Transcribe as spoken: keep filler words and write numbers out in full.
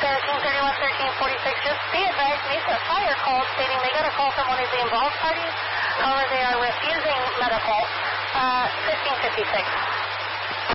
Team thirty-one thirteen forty-six, just be advised, makes a fire call stating they got a call from one of the involved parties. However, they are refusing medical. Uh, fifteen fifty-six.